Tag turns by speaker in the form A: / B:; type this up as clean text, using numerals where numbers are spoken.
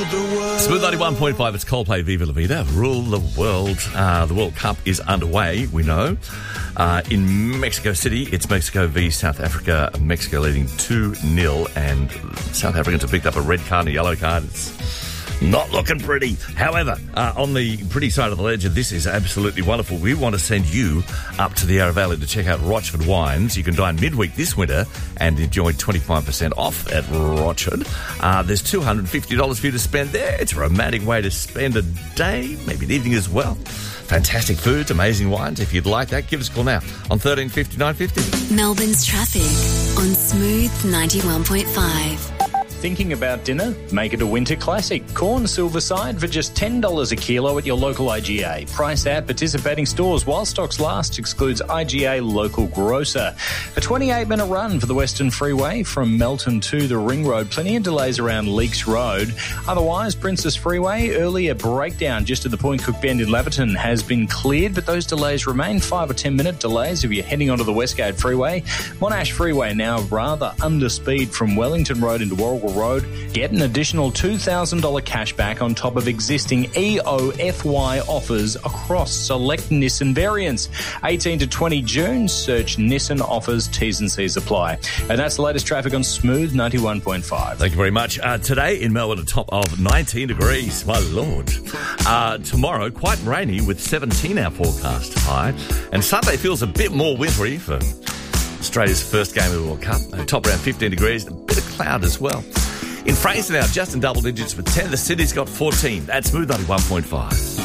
A: the world.
B: Smooth 91.5, it's Coldplay, Viva La Vida, rule the world. The World Cup is underway, we know. In Mexico City, it's Mexico v South Africa. Mexico leading 2-0, and South Africans have picked up a red card and a yellow card. It's not looking pretty. However, on the pretty side of the ledger, this is absolutely wonderful. We want to send you up to the Yarra Valley to check out Rochford Wines. You can dine midweek this winter and enjoy 25% off at Rochford. There's $250 for you to spend there. It's a romantic way to spend a day, maybe an evening as well. Fantastic foods, amazing wines. If you'd like that, give us a call now on 1350 950.
C: Melbourne's traffic on Smooth 91.5.
D: Thinking about dinner? Make it a winter classic. Corn Silverside for just $10 a kilo at your local IGA. Price at participating stores while stocks last. Excludes IGA local grocer. A 28-minute run for the Western Freeway from Melton to the Ring Road. Plenty of delays around Leakes Road. Otherwise, Princess Freeway, earlier breakdown just at the Point Cook Bend in Laverton has been cleared, but those delays remain. 5 or 10 minute delays if you're heading onto the Westgate Freeway. Monash Freeway now rather under speed from Wellington Road into Warrigal Road. Get an additional $2,000 cash back on top of existing EOFY offers across select Nissan variants. 18 to 20 June, search Nissan offers, T's and C's apply. And that's the latest traffic on Smooth 91.5.
B: Thank you very much. Today in Melbourne, a top of 19 degrees. My Lord. Tomorrow, quite rainy with 17 our forecast high. And Sunday feels a bit more wintry for Australia's first game of the World Cup. Top around 15 degrees, a bit of cloud as well. In Fraser now, just in double digits with 10. The city's got 14. That's Smooth 91.5.